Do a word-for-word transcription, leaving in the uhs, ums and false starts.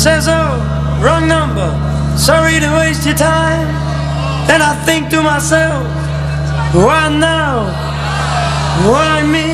says, oh, wrong number, sorry to waste your time. Then I think to myself, why now? Why me?